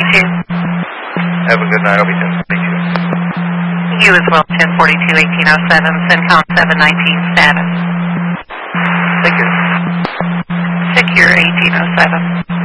Have a good night. I'll be 1042. You as well, 1042-1807, CENTCOM 719 status. Thank you. Secure 1807.